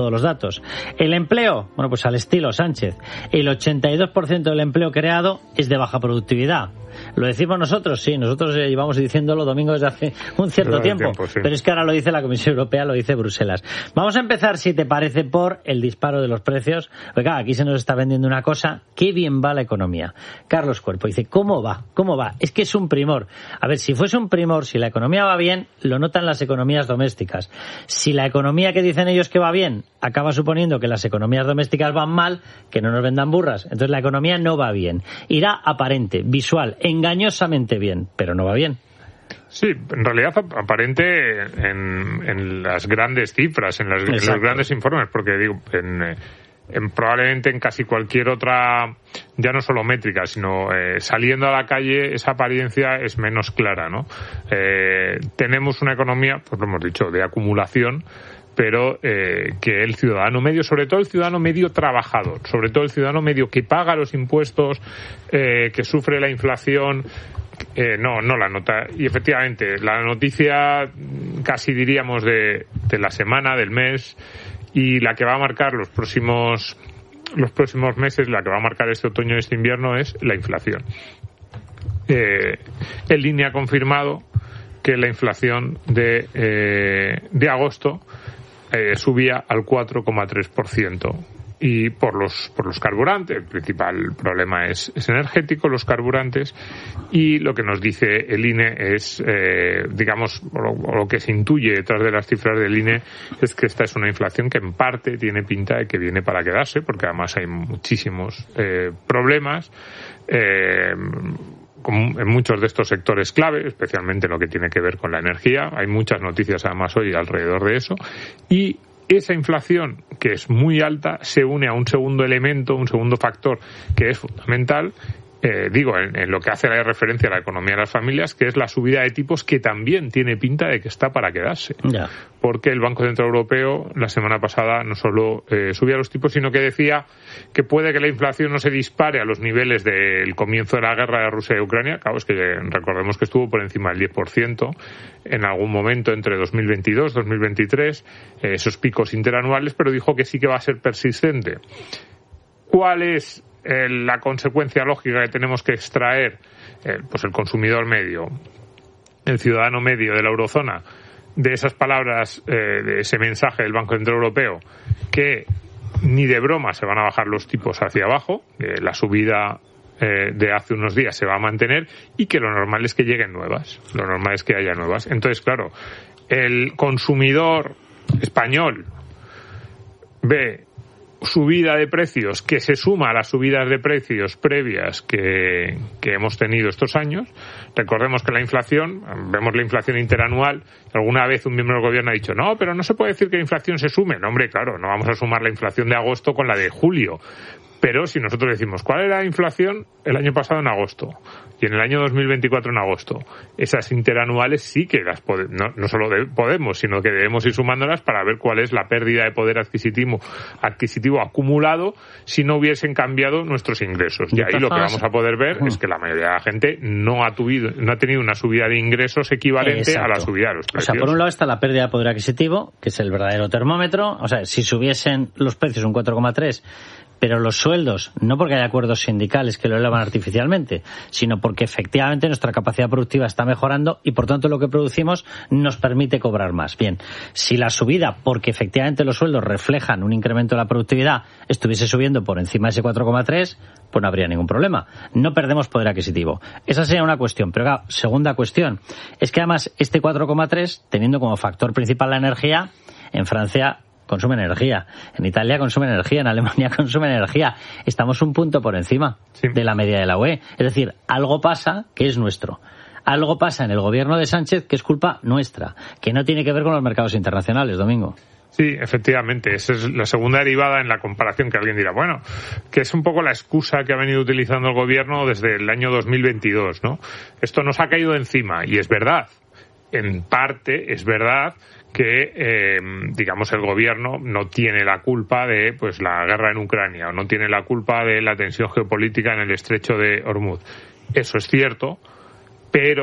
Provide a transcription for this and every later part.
todos los datos. El empleo, bueno, pues al estilo Sánchez, el 82% del empleo creado es de baja productividad. ¿Lo decimos nosotros? Sí, nosotros llevamos diciéndolo, Domingo, desde hace un cierto tiempo, sí. Pero es que ahora lo dice la Comisión Europea, lo dice Bruselas. Vamos a empezar, si te parece, por el disparo de los precios. Oiga, aquí se nos está vendiendo una cosa, qué bien va la economía. Carlos Cuerpo dice, ¿cómo va? ¿Cómo va? Es que es un primor. A ver, si fuese un primor, si la economía va bien, lo notan las economías domésticas. Si la economía que dicen ellos que va bien acaba suponiendo que las economías domésticas van mal, que no nos vendan burras. Entonces la economía no va bien. Irá aparente, visual, engañosamente bien, pero no va bien. Sí, en realidad aparente en las grandes cifras, en los grandes informes, porque digo, probablemente en casi cualquier otra, ya no solo métrica, sino saliendo a la calle, esa apariencia es menos clara, ¿no? Tenemos una economía, pues lo hemos dicho, de acumulación, pero que el ciudadano medio, sobre todo el ciudadano medio trabajador, sobre todo el ciudadano medio que paga los impuestos, que sufre la inflación, no la nota. Y efectivamente, la noticia casi diríamos de la semana, del mes, y la que va a marcar los próximos meses, la que va a marcar este otoño y este invierno es la inflación. El INE ha confirmado que la inflación de agosto subía al 4,3%. Y por los carburantes, el principal problema es energético, los carburantes, y lo que nos dice el INE es, digamos, o lo que se intuye detrás de las cifras del INE es que esta es una inflación que en parte tiene pinta de que viene para quedarse, porque además hay muchísimos problemas en muchos de estos sectores clave, especialmente en lo que tiene que ver con la energía. Hay muchas noticias además hoy alrededor de eso, y esa inflación, que es muy alta, se une a un segundo elemento, un segundo factor que es fundamental, en lo que hace la referencia a la economía de las familias, que es la subida de tipos, que también tiene pinta de que está para quedarse. Ya. Porque el Banco Central Europeo la semana pasada no solo subía los tipos, sino que decía que puede que la inflación no se dispare a los niveles del comienzo de la guerra de Rusia y Ucrania. Claro, es que recordemos que estuvo por encima del 10% en algún momento entre 2022 y 2023, esos picos interanuales, pero dijo que sí que va a ser persistente. ¿Cuál es la consecuencia lógica que tenemos que extraer? Pues el consumidor medio, el ciudadano medio de la eurozona, de esas palabras, de ese mensaje del Banco Central Europeo, que ni de broma se van a bajar los tipos hacia abajo, la subida de hace unos días se va a mantener, y que lo normal es que lleguen nuevas, lo normal es que haya nuevas. Entonces, claro, el consumidor español ve subida de precios que se suma a las subidas de precios previas que hemos tenido estos años. Recordemos que la inflación, vemos la inflación interanual, alguna vez un miembro del gobierno ha dicho, no, pero no se puede decir que la inflación se sume. No, hombre, claro, no vamos a sumar la inflación de agosto con la de julio. Pero si nosotros decimos, ¿cuál era la inflación el año pasado en agosto? Y en el año 2024 en agosto. Esas interanuales sí que las no solo podemos, sino que debemos ir sumándolas para ver cuál es la pérdida de poder adquisitivo acumulado si no hubiesen cambiado nuestros ingresos. Y ahí lo que vamos a poder ver es que la mayoría de la gente no ha tenido una subida de ingresos equivalente a la subida de los precios. O sea, por un lado está la pérdida de poder adquisitivo, que es el verdadero termómetro. O sea, si subiesen los precios un 4,3%, pero los sueldos, no porque haya acuerdos sindicales que lo elevan artificialmente, sino porque efectivamente nuestra capacidad productiva está mejorando y por tanto lo que producimos nos permite cobrar más. Bien, si la subida, porque efectivamente los sueldos reflejan un incremento de la productividad, estuviese subiendo por encima de ese 4,3%, pues no habría ningún problema. No perdemos poder adquisitivo. Esa sería una cuestión. Pero claro, segunda cuestión, es que además este 4,3%, teniendo como factor principal la energía, en Francia consumen energía, en Italia consumen energía, en Alemania consumen energía. Estamos un punto por encima de la media de la UE. Es decir, algo pasa que es nuestro. Algo pasa en el gobierno de Sánchez que es culpa nuestra, que no tiene que ver con los mercados internacionales, Domingo. Sí, efectivamente, esa es la segunda derivada en la comparación, que alguien dirá, bueno, que es un poco la excusa que ha venido utilizando el gobierno desde el año 2022, ¿no? Esto nos ha caído encima, y es verdad, en parte es verdad que, digamos, el gobierno no tiene la culpa de, pues, la guerra en Ucrania, o no tiene la culpa de la tensión geopolítica en el estrecho de Hormuz. Eso es cierto, pero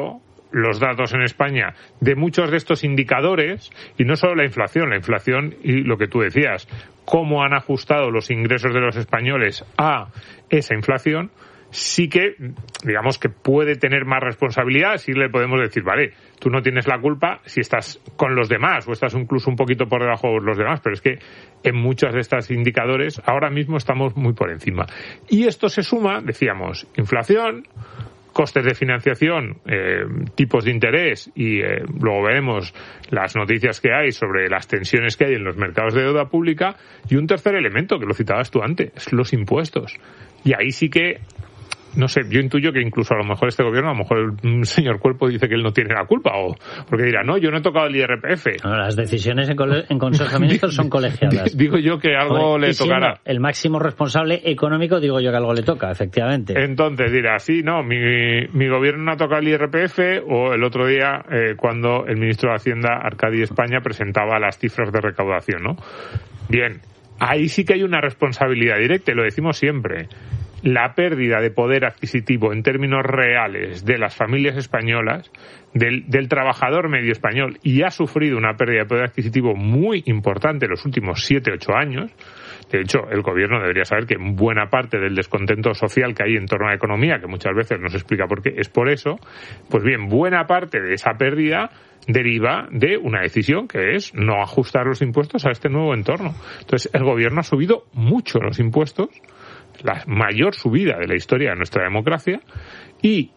los datos en España de muchos de estos indicadores, y no solo la inflación y lo que tú decías, cómo han ajustado los ingresos de los españoles a esa inflación, sí que, digamos que puede tener más responsabilidad, sí le podemos decir, vale, tú no tienes la culpa si estás con los demás o estás incluso un poquito por debajo de los demás, pero es que en muchos de estos indicadores ahora mismo estamos muy por encima. Y esto se suma, decíamos, inflación, costes de financiación, tipos de interés y luego veremos las noticias que hay sobre las tensiones que hay en los mercados de deuda pública y un tercer elemento que lo citabas tú antes, los impuestos. Y ahí sí que, no sé, yo intuyo que incluso a lo mejor este gobierno, a lo mejor el señor Cuerpo dice que él no tiene la culpa, o porque dirá, no, yo no he tocado el IRPF. No, las decisiones en Consejo de Ministros son colegiadas. Digo yo que algo le tocará. El máximo responsable económico, digo yo que algo le toca, efectivamente. Entonces dirá, sí, no, mi gobierno no ha tocado el IRPF, o el otro día cuando el ministro de Hacienda, Arcadi España, presentaba las cifras de recaudación, ¿no? Bien, ahí sí que hay una responsabilidad directa, y lo decimos siempre. La pérdida de poder adquisitivo en términos reales de las familias españolas, del trabajador medio español, y ha sufrido una pérdida de poder adquisitivo muy importante en los últimos 7-8 años. De hecho, el gobierno debería saber que buena parte del descontento social que hay en torno a la economía, que muchas veces no se explica por qué, es por eso. Pues bien, buena parte de esa pérdida deriva de una decisión que es no ajustar los impuestos a este nuevo entorno. Entonces, el gobierno ha subido mucho los impuestos, la mayor subida de la historia de nuestra democracia, y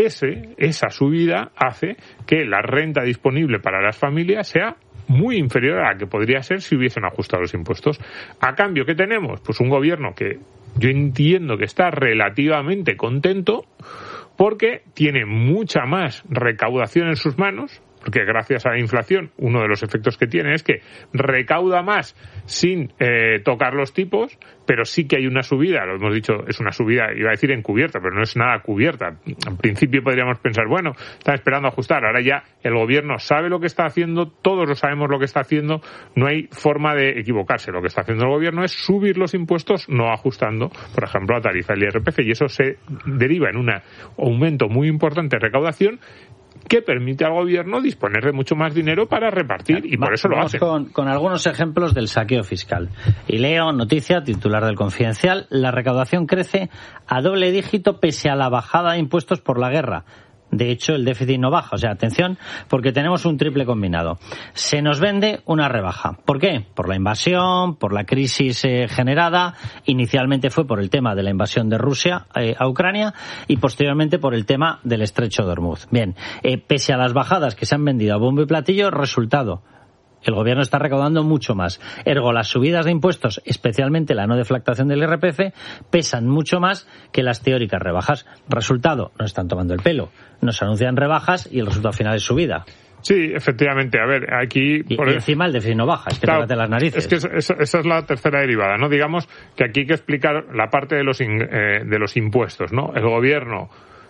esa subida hace que la renta disponible para las familias sea muy inferior a la que podría ser si hubiesen ajustado los impuestos. A cambio, ¿qué tenemos? Pues un gobierno que yo entiendo que está relativamente contento porque tiene mucha más recaudación en sus manos, porque gracias a la inflación uno de los efectos que tiene es que recauda más sin tocar los tipos, pero sí que hay una subida, lo hemos dicho, es una subida, iba a decir encubierta, pero no es nada cubierta. En principio podríamos pensar, bueno, están esperando ajustar, ahora ya el gobierno sabe lo que está haciendo, todos lo sabemos lo que está haciendo, no hay forma de equivocarse. Lo que está haciendo el gobierno es subir los impuestos, no ajustando, por ejemplo, la tarifa del IRPF, y eso se deriva en un aumento muy importante de recaudación que permite al gobierno disponer de mucho más dinero para repartir, y por eso lo hace. Con algunos ejemplos del saqueo fiscal. Y leo noticia, titular del Confidencial: la recaudación crece a doble dígito pese a la bajada de impuestos por la guerra. De hecho, el déficit no baja. O sea, atención, porque tenemos un triple combinado. Se nos vende una rebaja. ¿Por qué? Por la invasión, por la crisis generada. Inicialmente fue por el tema de la invasión de Rusia a Ucrania y posteriormente por el tema del estrecho de Hormuz. Bien, pese a las bajadas que se han vendido a bombo y platillo, resultado: el gobierno está recaudando mucho más. Ergo, las subidas de impuestos, especialmente la no deflactación del IRPF, pesan mucho más que las teóricas rebajas. Resultado: nos están tomando el pelo. Nos anuncian rebajas y el resultado final es subida. Sí, efectivamente. A ver, aquí... Y encima el déficit no baja, es que te bate las narices. Es que esa es la tercera derivada, ¿no? Digamos que aquí hay que explicar la parte de los impuestos, ¿no? El gobierno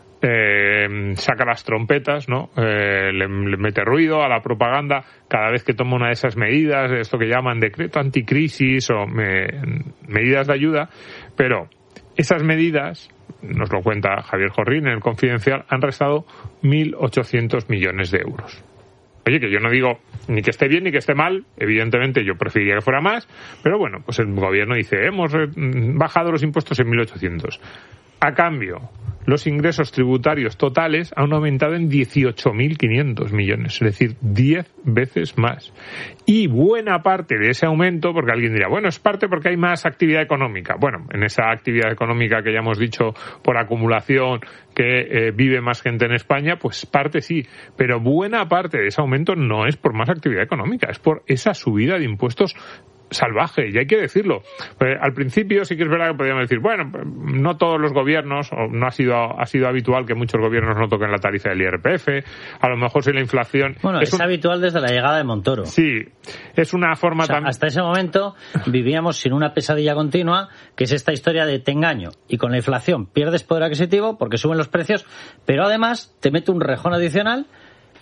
saca las trompetas, ¿no? Le mete ruido a la propaganda cada vez que toma una de esas medidas, esto que llaman decreto anticrisis o medidas de ayuda, pero esas medidas, nos lo cuenta Javier Jorrín en el Confidencial, han restado 1.800 millones de euros. Oye, que yo no digo ni que esté bien ni que esté mal, evidentemente yo preferiría que fuera más, pero bueno, pues el gobierno dice, hemos bajado los impuestos en 1.800. A cambio, los ingresos tributarios totales han aumentado en 18.500 millones, es decir, 10 veces más. Y buena parte de ese aumento, porque alguien dirá, bueno, es parte porque hay más actividad económica. Bueno, en esa actividad económica que ya hemos dicho por acumulación, que vive más gente en España, pues parte sí, pero buena parte de ese aumento no es por más actividad económica, es por esa subida de impuestos salvaje, y hay que decirlo. Al principio sí que es verdad que podríamos decir, bueno, no todos los gobiernos, o no ha sido habitual que muchos gobiernos no toquen la tarifa del IRPF, a lo mejor si la inflación... Bueno, es habitual desde la llegada de Montoro. Sí, es una forma también... Hasta ese momento vivíamos sin una pesadilla continua, que es esta historia de te engaño, y con la inflación pierdes poder adquisitivo porque suben los precios, pero además te mete un rejón adicional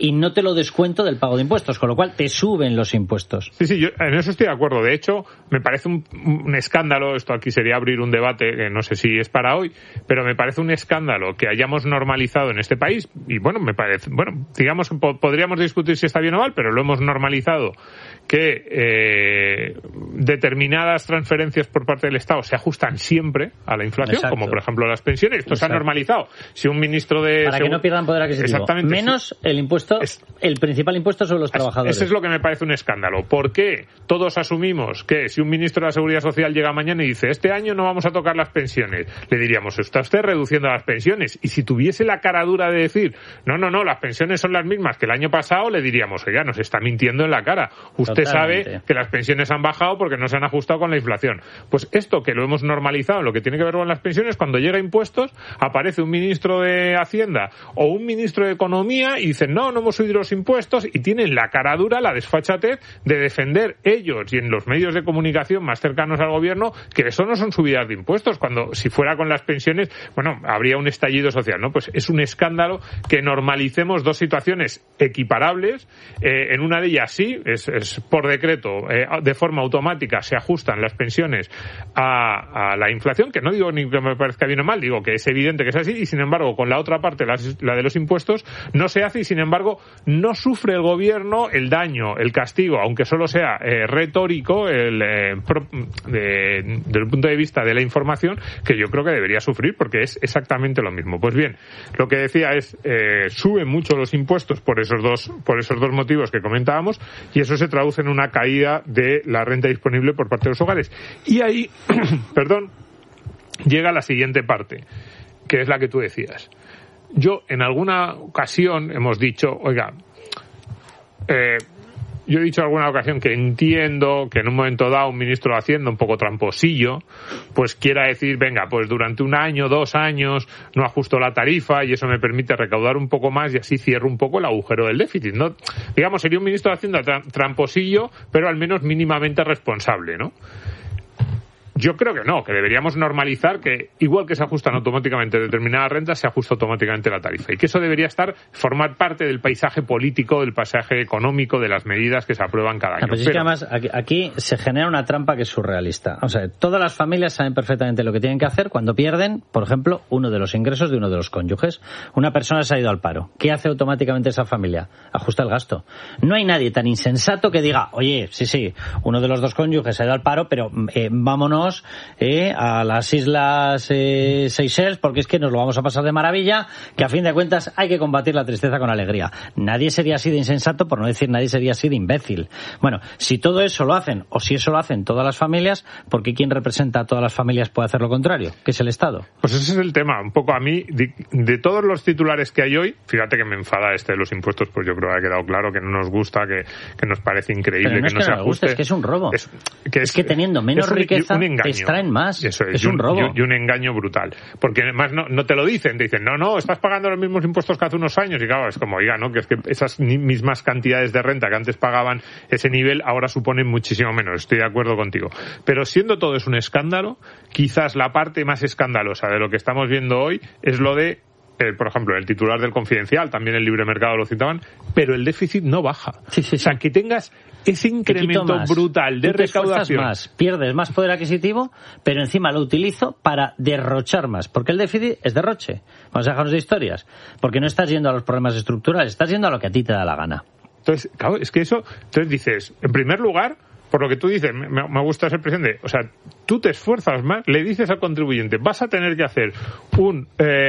y no te lo descuento del pago de impuestos, con lo cual te suben los impuestos. Sí, yo en eso estoy de acuerdo. De hecho, me parece un escándalo, esto aquí sería abrir un debate, que no sé si es para hoy, pero me parece un escándalo que hayamos normalizado en este país, y bueno, digamos, podríamos discutir si está bien o mal, pero lo hemos normalizado, que determinadas transferencias por parte del Estado se ajustan siempre a la inflación. Exacto. Como por ejemplo las pensiones. Esto se ha normalizado. Si un ministro de... Para que no pierdan poder adquisitivo. Exactamente. Menos el impuesto, el principal impuesto sobre los trabajadores. Eso es lo que me parece un escándalo. ¿Por qué todos asumimos que si un ministro de la Seguridad Social llega mañana y dice este año no vamos a tocar las pensiones, le diríamos, está usted reduciendo las pensiones? Y si tuviese la cara dura de decir no, las pensiones son las mismas que el año pasado, le diríamos, oiga, nos está mintiendo en la cara. Usted sabe que las pensiones han bajado porque no se han ajustado con la inflación. Pues esto que lo hemos normalizado en lo que tiene que ver con las pensiones, cuando llega a impuestos, aparece un ministro de Hacienda o un ministro de Economía y dicen, no hemos subido los impuestos, y tienen la cara dura, la desfachatez de defender ellos y en los medios de comunicación más cercanos al gobierno que eso no son subidas de impuestos, cuando si fuera con las pensiones, habría un estallido social, ¿no? Pues es un escándalo que normalicemos dos situaciones equiparables. En una de ellas sí, es por decreto, de forma automática se ajustan las pensiones a la inflación, que no digo ni que me parezca bien o mal, digo que es evidente que es así, y sin embargo con la otra parte, la de los impuestos, no se hace, y sin embargo no sufre el gobierno el daño, el castigo, aunque solo sea retórico desde el punto de vista de la información, que yo creo que debería sufrir, porque es exactamente lo mismo. Pues bien, lo que decía es, suben mucho los impuestos por esos dos motivos que comentábamos, y eso se traduce en una caída de la renta disponible por parte de los hogares. Y ahí, llega la siguiente parte, que es la que tú decías. Yo, en alguna ocasión, hemos dicho, oiga, yo he dicho en alguna ocasión que entiendo que en un momento dado un ministro de Hacienda un poco tramposillo, pues quiera decir, venga, pues durante 1 año, 2 años no ajusto la tarifa y eso me permite recaudar un poco más y así cierro un poco el agujero del déficit, ¿no? Digamos, sería un ministro de Hacienda tramposillo, pero al menos mínimamente responsable, ¿no? Yo creo que no, que deberíamos normalizar que igual que se ajustan automáticamente determinadas rentas, se ajusta automáticamente la tarifa, y que eso debería formar parte del paisaje político, del paisaje económico, de las medidas que se aprueban cada año. Pero es que además aquí se genera una trampa que es surrealista. O sea, todas las familias saben perfectamente lo que tienen que hacer cuando pierden, por ejemplo, uno de los ingresos de uno de los cónyuges. Una persona se ha ido al paro. ¿Qué hace automáticamente esa familia? Ajusta el gasto. No hay nadie tan insensato que diga, oye, sí, uno de los dos cónyuges se ha ido al paro, pero vámonos a las islas Seychelles, porque es que nos lo vamos a pasar de maravilla, que a fin de cuentas hay que combatir la tristeza con alegría. Nadie sería así de insensato, por no decir nadie sería así de imbécil. Bueno, si todo eso lo hacen, o si eso lo hacen todas las familias, ¿por qué quien representa a todas las familias puede hacer lo contrario? Que es el Estado. Pues ese es el tema. Un poco a mí, de todos los titulares que hay hoy, fíjate que me enfada de los impuestos, pues yo creo que ha quedado claro que no nos gusta, que nos parece increíble. Pero no es que no se ajuste. Es que es un robo. Es que teniendo menos riqueza te extraen más. Eso es un robo. Y un engaño brutal. Porque además no te lo dicen. Te dicen, no, estás pagando los mismos impuestos que hace unos años. Y claro, es como, oiga, ¿no? Que es que esas mismas cantidades de renta que antes pagaban ese nivel, ahora suponen muchísimo menos. Estoy de acuerdo contigo. Pero siendo todo es un escándalo, quizás la parte más escandalosa de lo que estamos viendo hoy es lo de, por ejemplo, el titular del Confidencial, también el Libre Mercado lo citaban, pero el déficit no baja. Sí. O sea, que tengas ese incremento brutal de recaudación. Más, pierdes más poder adquisitivo, pero encima lo utilizo para derrochar más, porque el déficit es derroche. Vamos a dejarnos de historias, porque no estás yendo a los problemas estructurales, estás yendo a lo que a ti te da la gana. Entonces, claro, es que eso, entonces dices, en primer lugar, por lo que tú dices, me gusta ser presidente, o sea, tú te esfuerzas más, le dices al contribuyente, vas a tener que hacer un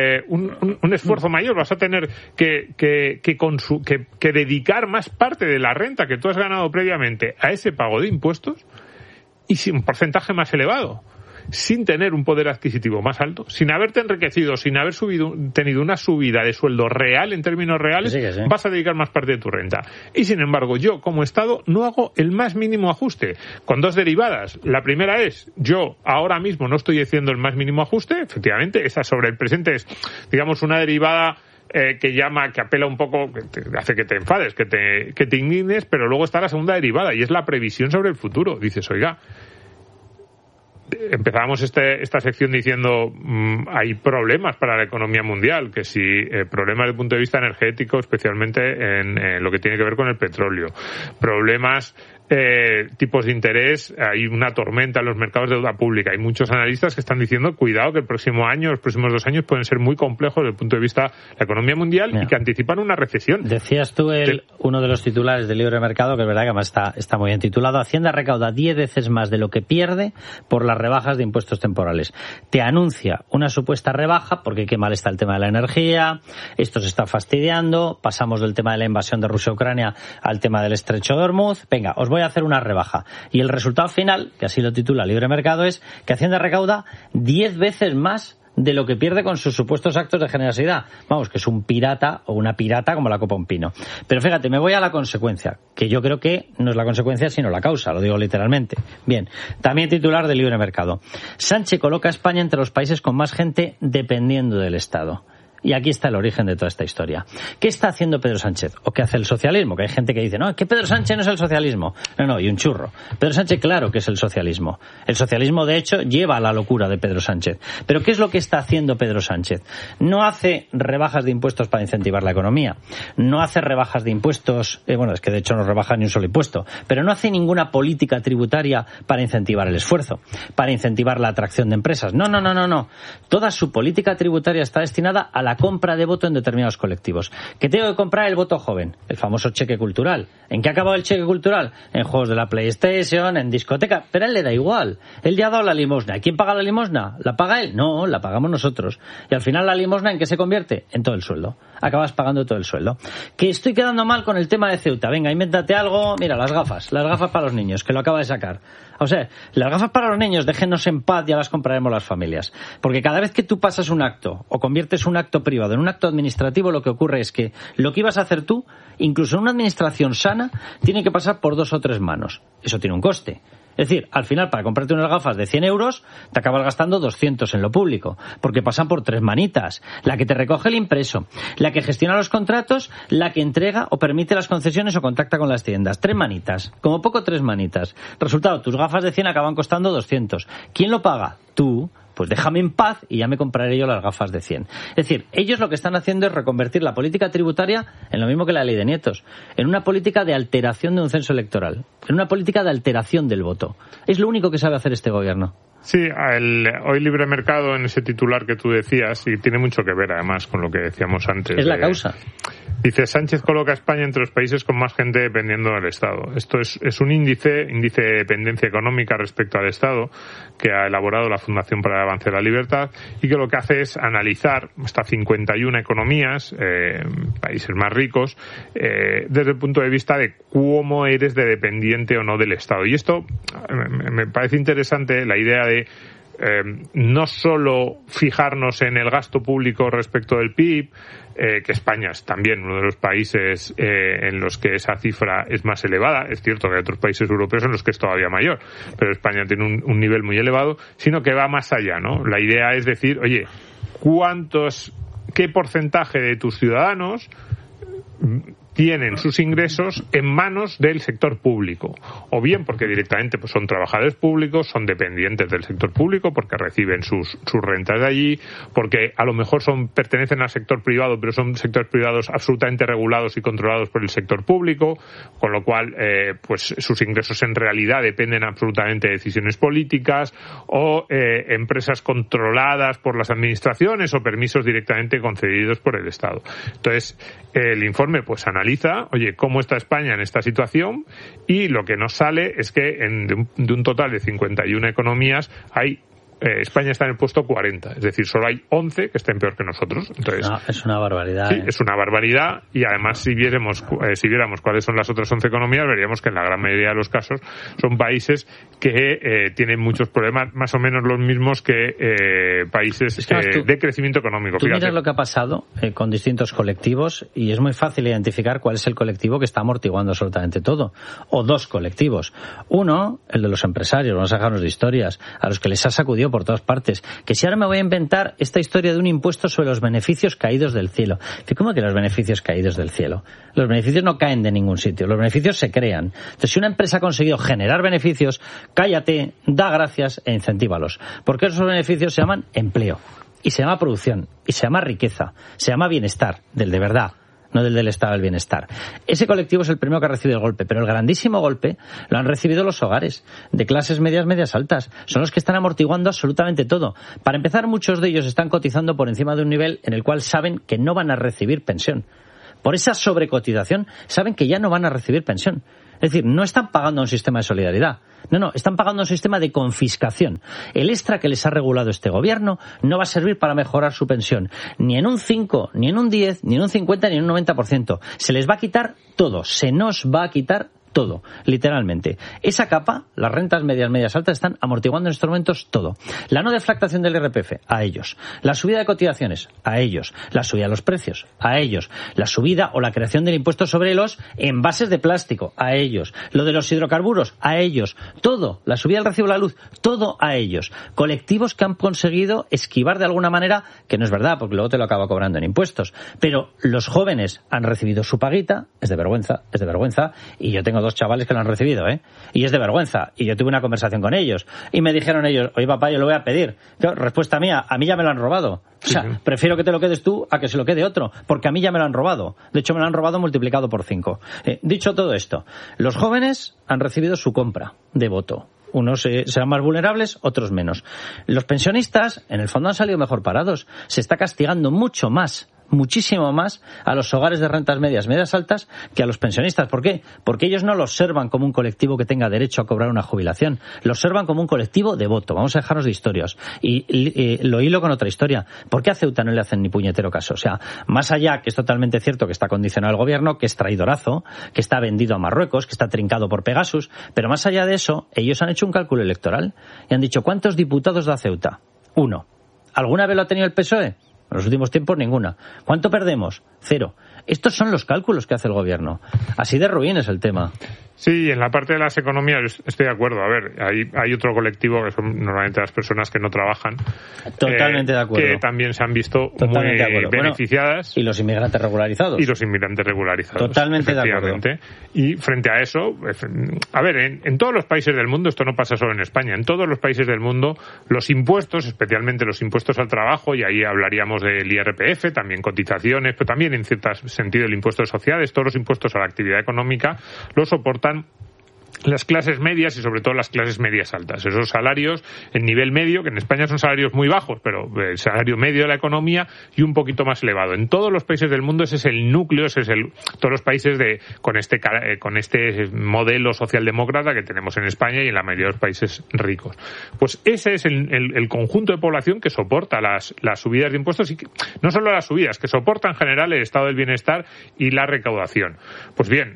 esfuerzo mayor, vas a tener que dedicar más parte de la renta que tú has ganado previamente a ese pago de impuestos, y sin un porcentaje más elevado, sin tener un poder adquisitivo más alto, sin haberte enriquecido, sin haber tenido una subida de sueldo real en términos reales, sí. Vas a dedicar más parte de tu renta. Y sin embargo, yo como Estado no hago el más mínimo ajuste, con dos derivadas. La primera es, yo ahora mismo no estoy haciendo el más mínimo ajuste, efectivamente, esa sobre el presente es, digamos, una derivada que apela un poco, que te hace que te enfades, que te indignes, pero luego está la segunda derivada, y es la previsión sobre el futuro. Dices, oiga, empezábamos esta sección diciendo hay problemas para la economía mundial, que si problemas desde el punto de vista energético, especialmente en lo que tiene que ver con el petróleo, problemas tipos de interés, hay una tormenta en los mercados de deuda pública. Hay muchos analistas que están diciendo, cuidado, que el próximo año, los próximos 2 años pueden ser muy complejos desde el punto de vista de la economía mundial y que anticipan una recesión. Decías tú uno de los titulares del Libre Mercado, que es verdad que además está muy bien titulado: Hacienda recauda 10 veces más de lo que pierde por las rebajas de impuestos temporales. Te anuncia una supuesta rebaja, porque qué mal está el tema de la energía, esto se está fastidiando, pasamos del tema de la invasión de Rusia a Ucrania al tema del estrecho de Hormuz, venga, os voy a hacer una rebaja. Y el resultado final, que así lo titula Libre Mercado, es que Hacienda recauda 10 veces más de lo que pierde con sus supuestos actos de generosidad. Vamos, que es un pirata o una pirata como la copa un pino. Pero fíjate, me voy a la consecuencia, que yo creo que no es la consecuencia sino la causa, lo digo literalmente. Bien, también titular de Libre Mercado: Sánchez coloca a España entre los países con más gente dependiendo del Estado. Y aquí está el origen de toda esta historia. ¿Qué está haciendo Pedro Sánchez? ¿O qué hace el socialismo? Que hay gente que dice, no, es que Pedro Sánchez no es el socialismo. No, y un churro. Pedro Sánchez, claro que es el socialismo. El socialismo, de hecho, lleva a la locura de Pedro Sánchez. Pero ¿qué es lo que está haciendo Pedro Sánchez? No hace rebajas de impuestos para incentivar la economía. No hace rebajas de impuestos, es que de hecho no rebaja ni un solo impuesto. Pero no hace ninguna política tributaria para incentivar el esfuerzo, para incentivar la atracción de empresas. No. Toda su política tributaria está destinada a la compra de voto en determinados colectivos. Que tengo que comprar el voto joven, el famoso cheque cultural. ¿En qué ha acabado el cheque cultural? En juegos de la PlayStation, en discoteca, pero a él le da igual. Él ya ha dado la limosna. ¿Quién paga la limosna? ¿La paga él? No, la pagamos nosotros. Y al final la limosna, ¿en qué se convierte? En todo el sueldo. Acabas pagando todo el sueldo. Que estoy quedando mal con el tema de Ceuta. Venga, invéntate algo. Mira, las gafas para los niños, que lo acaba de sacar. O sea, las gafas para los niños, déjennos en paz, ya las compraremos las familias. Porque cada vez que tú pasas un acto o conviertes un acto privado en un acto administrativo, lo que ocurre es que lo que ibas a hacer tú, incluso en una administración sana, tiene que pasar por 2 o 3 manos. Eso tiene un coste. Es decir, al final, para comprarte unas gafas de 100 euros, te acabas gastando 200 en lo público, porque pasan por 3 manitas. La que te recoge el impreso, la que gestiona los contratos, la que entrega o permite las concesiones o contacta con las tiendas. 3 manitas. Como poco 3 manitas. Resultado, tus gafas de 100 acaban costando 200. ¿Quién lo paga? Tú. Pues déjame en paz y ya me compraré yo las gafas de 100. Es decir, ellos lo que están haciendo es reconvertir la política tributaria en lo mismo que la ley de nietos, en una política de alteración de un censo electoral, en una política de alteración del voto. Es lo único que sabe hacer este gobierno. Sí, hoy Libre Mercado, en ese titular que tú decías, y tiene mucho que ver además con lo que decíamos antes. Es la causa. Dice, Sánchez coloca a España entre los países con más gente dependiendo del Estado. Esto es un índice de dependencia económica respecto al Estado que ha elaborado la Fundación para el Avance de la Libertad y que lo que hace es analizar hasta 51 economías, países más ricos, desde el punto de vista de cómo eres de dependiente o no del Estado. Y esto me parece interesante, la idea de no solo fijarnos en el gasto público respecto del PIB, que España es también uno de los países en los que esa cifra es más elevada. Es cierto que hay otros países europeos en los que es todavía mayor, pero España tiene un nivel muy elevado, sino que va más allá, ¿no? La idea es decir, oye, ¿qué porcentaje de tus ciudadanos tienen sus ingresos en manos del sector público? O bien porque directamente pues son trabajadores públicos, son dependientes del sector público porque reciben sus rentas de allí, porque a lo mejor pertenecen al sector privado, pero son sectores privados absolutamente regulados y controlados por el sector público, con lo cual pues sus ingresos en realidad dependen absolutamente de decisiones políticas, o empresas controladas por las administraciones o permisos directamente concedidos por el Estado. Entonces, el informe pues analiza, oye, cómo está España en esta situación, y lo que nos sale es que de un total de 51 economías España está en el puesto 40, es decir, solo hay 11 que estén peor que nosotros. Entonces, es una barbaridad. Sí, es una barbaridad, y además si viéramos cuáles son las otras 11 economías, veríamos que en la gran mayoría de los casos son países que tienen muchos problemas, más o menos los mismos que países de crecimiento económico. Tú miras lo que ha pasado con distintos colectivos y es muy fácil identificar cuál es el colectivo que está amortiguando absolutamente todo. O 2 colectivos. Uno, el de los empresarios, vamos a dejarnos de historias, a los que les ha sacudido por todas partes. Que si ahora me voy a inventar esta historia de un impuesto sobre los beneficios caídos del cielo. ¿Cómo que los beneficios caídos del cielo? Los beneficios no caen de ningún sitio, los beneficios se crean. Entonces, si una empresa ha conseguido generar beneficios, cállate, da gracias e incentívalos. Porque esos beneficios se llaman empleo, y se llama producción, y se llama riqueza, se llama bienestar, del verdad, no del estado del bienestar. Ese colectivo es el primero que ha recibido el golpe, pero el grandísimo golpe lo han recibido los hogares de clases medias, medias altas. Son los que están amortiguando absolutamente todo. Para empezar, muchos de ellos están cotizando por encima de un nivel en el cual saben que no van a recibir pensión. Por esa sobrecotización saben que ya no van a recibir pensión. Es decir, no están pagando un sistema de solidaridad. No, están pagando un sistema de confiscación. El extra que les ha regulado este gobierno no va a servir para mejorar su pensión. Ni en un 5, ni en un 10, ni en un 50, ni en un 90%. Se les va a quitar todo. Se nos va a quitar todo, literalmente. Esa capa, las rentas medias, medias altas, están amortiguando en estos momentos todo. La no deflactación del IRPF, a ellos. La subida de cotizaciones, a ellos. La subida de los precios, a ellos. La subida o la creación del impuesto sobre los envases de plástico, a ellos. Lo de los hidrocarburos, a ellos. Todo, la subida del recibo de la luz, todo a ellos. Colectivos que han conseguido esquivar de alguna manera, que no es verdad, porque luego te lo acaba cobrando en impuestos. Pero los jóvenes han recibido su paguita, es de vergüenza, y yo tengo 2 chavales que lo han recibido, y es de vergüenza, y yo tuve una conversación con ellos, y me dijeron ellos, oye papá, yo lo voy a pedir. Claro, respuesta mía, a mí ya me lo han robado. O sea, prefiero que te lo quedes tú a que se lo quede otro, porque a mí ya me lo han robado. De hecho, me lo han robado multiplicado por 5. Dicho todo esto, los jóvenes han recibido su compra de voto. Unos serán más vulnerables, otros menos. Los pensionistas, en el fondo, han salido mejor parados. Se está castigando mucho más, muchísimo más, a los hogares de rentas medias, medias altas, que a los pensionistas. ¿Por qué? Porque ellos no lo observan como un colectivo que tenga derecho a cobrar una jubilación. Lo observan como un colectivo de voto. Vamos a dejarnos de historias. Y lo hilo con otra historia. ¿Por qué a Ceuta no le hacen ni puñetero caso? O sea, más allá, que es totalmente cierto que está condicionado el gobierno, que es traidorazo, que está vendido a Marruecos, que está trincado por Pegasus, pero más allá de eso, ellos han hecho un cálculo electoral y han dicho, ¿cuántos diputados da Ceuta? 1. ¿Alguna vez lo ha tenido el PSOE? En los últimos tiempos, ninguna. ¿Cuánto perdemos? 0. Estos son los cálculos que hace el gobierno. Así de ruin es el tema. Sí, en la parte de las economías estoy de acuerdo. A ver, hay otro colectivo que son normalmente las personas que no trabajan. Totalmente de acuerdo. Que también se han visto muy beneficiadas. Bueno, y los inmigrantes regularizados. Totalmente de acuerdo. Y frente a eso, a ver, en todos los países del mundo, esto no pasa solo en España, en todos los países del mundo, los impuestos, especialmente los impuestos al trabajo, y ahí hablaríamos del IRPF, también cotizaciones, pero también en cierto sentido el impuesto de sociedades, todos los impuestos a la actividad económica, los soportan las clases medias y sobre todo las clases medias altas. Esos salarios, el nivel medio, que en España son salarios muy bajos, pero el salario medio de la economía y un poquito más elevado. En todos los países del mundo ese es el núcleo, todos los países con este modelo socialdemócrata que tenemos en España y en la mayoría de los países ricos. Pues ese es el conjunto de población que soporta las subidas de impuestos y no solo las subidas, que soporta en general el estado del bienestar y la recaudación. Pues bien,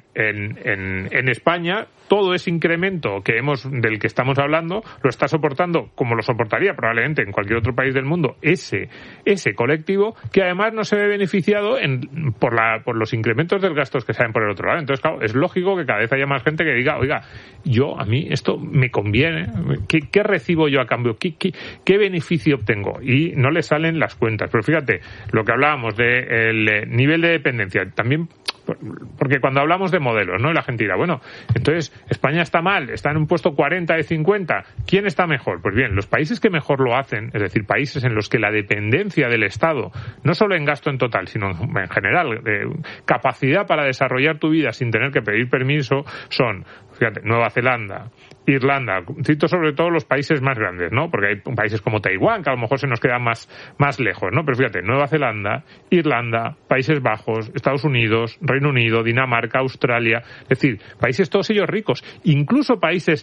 en España todo ese incremento del que estamos hablando lo está soportando, como lo soportaría probablemente en cualquier otro país del mundo, ese colectivo, que además no se ve beneficiado por los incrementos de gastos que salen por el otro lado. Entonces, claro, es lógico que cada vez haya más gente que diga, oiga, a mí esto me conviene, ¿qué recibo yo a cambio? ¿Qué beneficio obtengo? Y no le salen las cuentas. Pero fíjate, lo que hablábamos del nivel de dependencia, también. Porque cuando hablamos de modelos, ¿no? Y la gente dirá, bueno, entonces España está mal, está en un puesto 40 de 50. ¿Quién está mejor? Pues bien, los países que mejor lo hacen, es decir, países en los que la dependencia del Estado, no solo en gasto en total, sino en general, capacidad para desarrollar tu vida sin tener que pedir permiso, son, fíjate, Nueva Zelanda, Irlanda, cito sobre todo los países más grandes, ¿no? Porque hay países como Taiwán, que a lo mejor se nos quedan más lejos, ¿no? Pero fíjate, Nueva Zelanda, Irlanda, Países Bajos, Estados Unidos, Reino Unido, Dinamarca, Australia, es decir, países todos ellos ricos, incluso países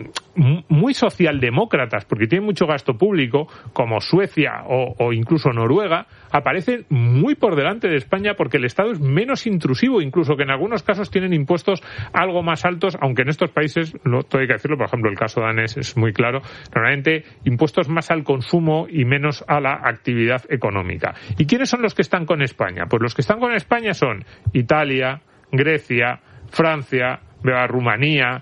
muy socialdemócratas, porque tienen mucho gasto público, como Suecia o incluso Noruega, aparecen muy por delante de España porque el Estado es menos intrusivo, incluso que en algunos casos tienen impuestos algo más altos, aunque en estos países, todo hay que decirlo, por ejemplo, el caso danés es muy claro, normalmente impuestos más al consumo y menos a la actividad económica. ¿Y quiénes son los que están con España? Pues los que están con España son Italia, Grecia, Francia, Rumanía,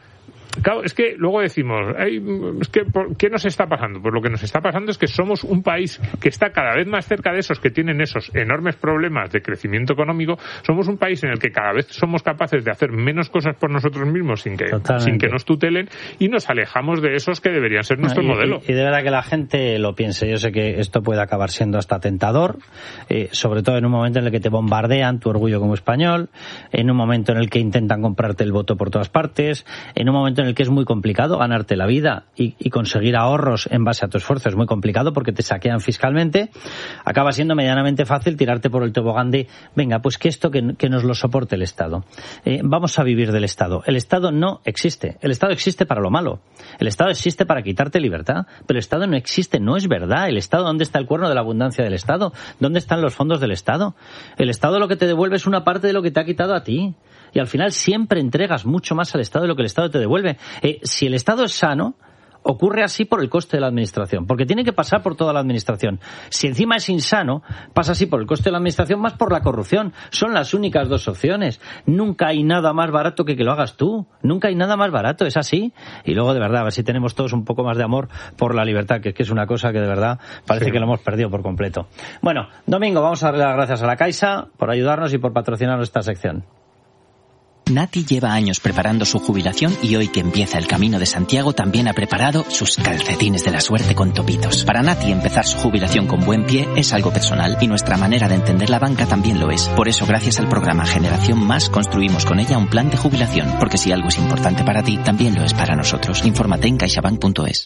claro, es que luego decimos, ¿qué nos está pasando? Pues lo que nos está pasando es que somos un país que está cada vez más cerca de esos que tienen esos enormes problemas de crecimiento económico. Somos un país en el que cada vez somos capaces de hacer menos cosas por nosotros mismos sin que nos tutelen, y nos alejamos de esos que deberían ser nuestro modelo. Y de verdad que la gente lo piense. Yo sé que esto puede acabar siendo hasta tentador, sobre todo en un momento en el que te bombardean tu orgullo como español, en un momento en el que intentan comprarte el voto por todas partes, en un momento en el que es muy complicado ganarte la vida y conseguir ahorros en base a tu esfuerzo. Es muy complicado porque te saquean fiscalmente. Acaba siendo medianamente fácil tirarte por el tobogán de, venga, pues que esto que nos lo soporte el Estado. Vamos a vivir del Estado. El Estado no existe. El Estado existe para lo malo. El Estado existe para quitarte libertad. Pero el Estado no existe, no es verdad. El Estado, ¿dónde está el cuerno de la abundancia del Estado? ¿Dónde están los fondos del Estado? El Estado lo que te devuelve es una parte de lo que te ha quitado a ti. Y al final siempre entregas mucho más al Estado de lo que el Estado te devuelve. Si el Estado es sano, ocurre así por el coste de la administración, porque tiene que pasar por toda la administración. Si encima es insano, pasa así por el coste de la administración más por la corrupción. Son las únicas dos opciones. Nunca hay nada más barato que lo hagas tú. Nunca hay nada más barato, es así. Y luego, de verdad, a ver si tenemos todos un poco más de amor por la libertad, que es una cosa que de verdad parece que lo hemos perdido por completo. Bueno, Domingo, vamos a darle las gracias a la Caixa por ayudarnos y por patrocinar esta sección. Nati lleva años preparando su jubilación y hoy que empieza el Camino de Santiago también ha preparado sus calcetines de la suerte con topitos. Para Nati empezar su jubilación con buen pie es algo personal y nuestra manera de entender la banca también lo es. Por eso, gracias al programa Generación Más, construimos con ella un plan de jubilación, porque si algo es importante para ti, también lo es para nosotros. Infórmate en caixabank.es.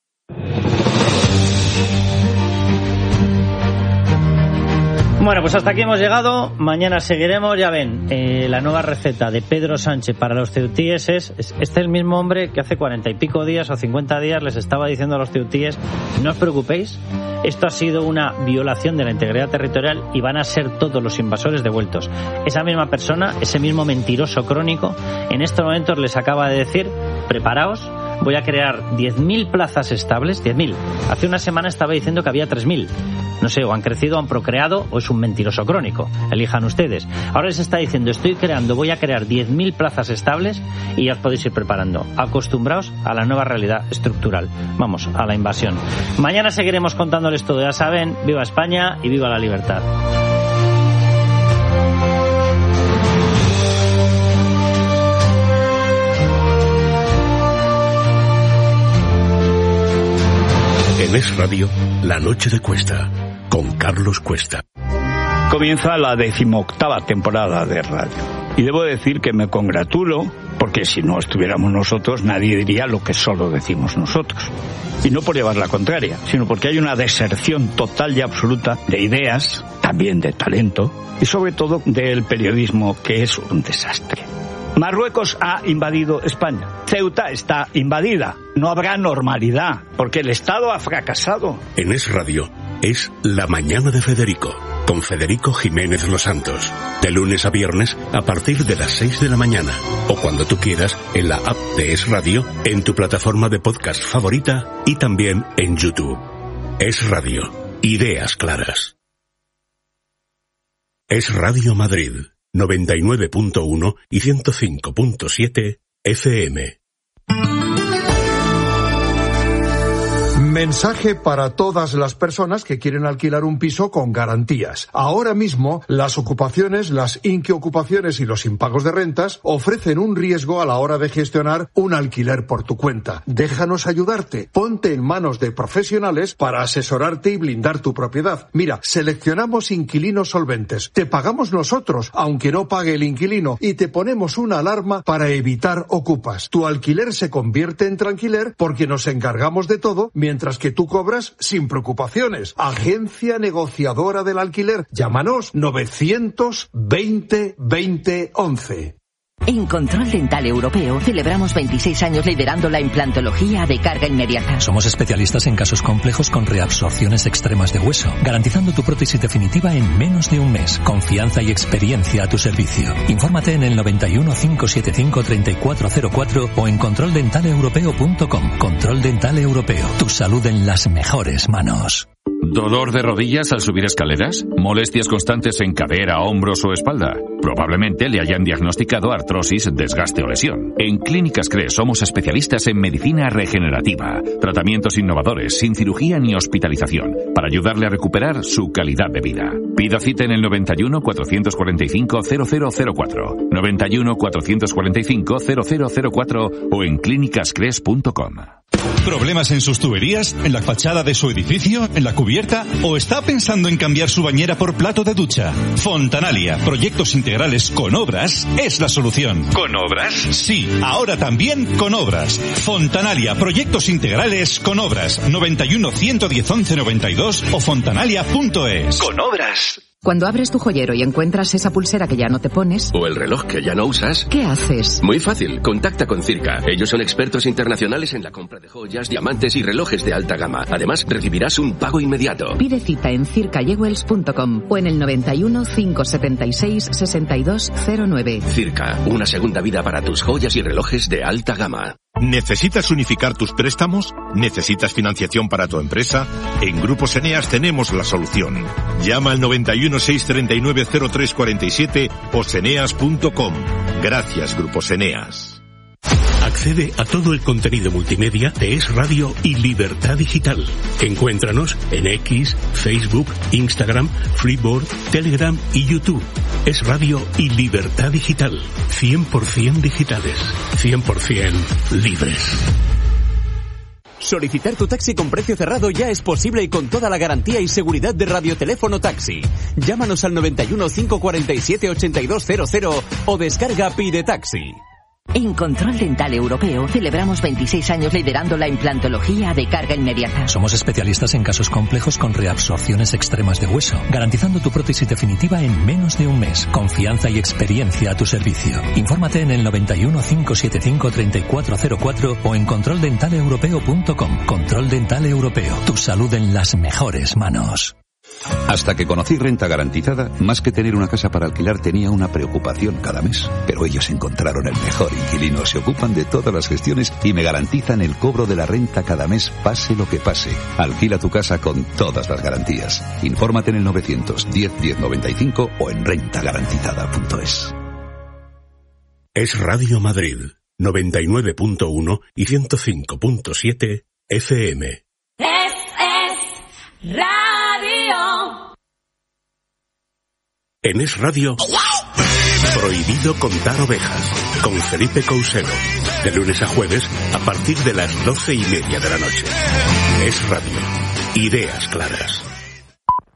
Bueno, pues hasta aquí hemos llegado. Mañana seguiremos. Ya ven, la nueva receta de Pedro Sánchez para los ceutíes es el mismo hombre que hace 40 y pico días o 50 días les estaba diciendo a los ceutíes: no os preocupéis, esto ha sido una violación de la integridad territorial y van a ser todos los invasores devueltos. Esa misma persona, ese mismo mentiroso crónico, en estos momentos les acaba de decir: preparaos, voy a crear 10.000 plazas estables. 10.000. Hace una semana estaba diciendo que había 3.000. No sé, o han crecido, han procreado, o es un mentiroso crónico. Elijan ustedes. Ahora les está diciendo: voy a crear 10.000 plazas estables y ya os podéis ir preparando. Acostumbraos a la nueva realidad estructural. Vamos, a la invasión. Mañana seguiremos contándoles todo. Ya saben, viva España y viva la libertad. En Es Radio, La Noche de Cuesta, con Carlos Cuesta. Comienza la 18ª temporada de radio. Y debo decir que me congratulo, porque si no estuviéramos nosotros, nadie diría lo que solo decimos nosotros. Y no por llevar la contraria, sino porque hay una deserción total y absoluta de ideas, también de talento, y sobre todo del periodismo, que es un desastre. Marruecos ha invadido España. Ceuta está invadida. No habrá normalidad, porque el Estado ha fracasado. En Es Radio es La Mañana de Federico, con Federico Jiménez Los Santos. De lunes a viernes a partir de las 6 de la mañana. O cuando tú quieras, en la app de Es Radio, en tu plataforma de podcast favorita y también en YouTube. Es Radio. Ideas claras. Es Radio Madrid. 99.1 y 105.7 FM. Mensaje para todas las personas que quieren alquilar un piso con garantías. Ahora mismo, las ocupaciones, las inquiocupaciones y los impagos de rentas ofrecen un riesgo a la hora de gestionar un alquiler por tu cuenta. Déjanos ayudarte. Ponte en manos de profesionales para asesorarte y blindar tu propiedad. Mira, seleccionamos inquilinos solventes. Te pagamos nosotros, aunque no pague el inquilino, y te ponemos una alarma para evitar ocupas. Tu alquiler se convierte en tranquiler porque nos encargamos de todo, mientras que tú cobras sin preocupaciones. Agencia negociadora del alquiler. Llámanos 920 20 11. En Control Dental Europeo celebramos 26 años liderando la implantología de carga inmediata. Somos especialistas en casos complejos con reabsorciones extremas de hueso, garantizando tu prótesis definitiva en menos de un mes. Confianza y experiencia a tu servicio. Infórmate en el 91 575 3404 o en controldentaleuropeo.com. Control Dental Europeo. Tu salud en las mejores manos. ¿Dolor de rodillas al subir escaleras? ¿Molestias constantes en cadera, hombros o espalda? Probablemente le hayan diagnosticado artrosis, desgaste o lesión. En Clínicas CRES somos especialistas en medicina regenerativa, tratamientos innovadores, sin cirugía ni hospitalización, para ayudarle a recuperar su calidad de vida. Pida cita en el 91 445 0004, 91 445 0004 o en clínicascres.com. ¿Problemas en sus tuberías? ¿En la fachada de su edificio? ¿En la cubierta? ¿O está pensando en cambiar su bañera por plato de ducha? Fontanalia, proyectos integrales con obras, es la solución. ¿Con obras? Sí, ahora también con obras. Fontanalia, proyectos integrales con obras. 91 110 11 92 o fontanalia.es. Con obras. Cuando abres tu joyero y encuentras esa pulsera que ya no te pones... O el reloj que ya no usas... ¿Qué haces? Muy fácil, contacta con Circa. Ellos son expertos internacionales en la compra de joyas, diamantes y relojes de alta gama. Además, recibirás un pago inmediato. Pide cita en circajewels.com o en el 91 576 6209. Circa, una segunda vida para tus joyas y relojes de alta gama. ¿Necesitas unificar tus préstamos? ¿Necesitas financiación para tu empresa? En Grupos Eneas tenemos la solución. Llama al 91 639 0347 o seneas.com. Gracias, Grupos Eneas. Accede a todo el contenido multimedia de Es Radio y Libertad Digital. Encuéntranos en X, Facebook, Instagram, Freeboard, Telegram y YouTube. Es Radio y Libertad Digital. 100% digitales. 100% libres. Solicitar tu taxi con precio cerrado ya es posible y con toda la garantía y seguridad de Radioteléfono Taxi. Llámanos al 91 547 8200 o descarga Pide Taxi. En Control Dental Europeo celebramos 26 años liderando la implantología de carga inmediata. Somos especialistas en casos complejos con reabsorciones extremas de hueso, garantizando tu prótesis definitiva en menos de un mes. Confianza y experiencia a tu servicio. Infórmate en el 91 575 3404 o en controldentaleeuropeo.com. Control Dental Europeo. Tu salud en las mejores manos. Hasta que conocí Renta Garantizada, más que tener una casa para alquilar tenía una preocupación cada mes. Pero ellos encontraron el mejor inquilino, se ocupan de todas las gestiones y me garantizan el cobro de la renta cada mes, pase lo que pase. Alquila tu casa con todas las garantías. Infórmate en el 910 1095 o en rentagarantizada.es. Es Radio Madrid, 99.1 y 105.7 FM. Es Radio. En Es Radio, prohibido contar ovejas, con Felipe Couselo, de lunes a jueves a partir de las 12:30 de la noche. Es Radio, ideas claras.